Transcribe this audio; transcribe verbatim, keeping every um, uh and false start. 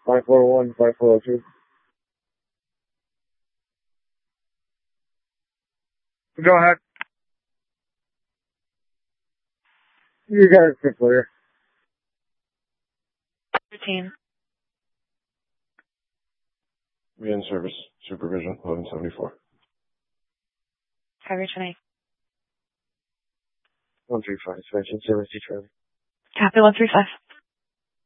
five four one, five four oh two. Go ahead. You got it, clear. Routine. We in service. Supervision, eleven seventy-four. Coverage tonight. one three five, expansion, service, Charlie. Copy one three five.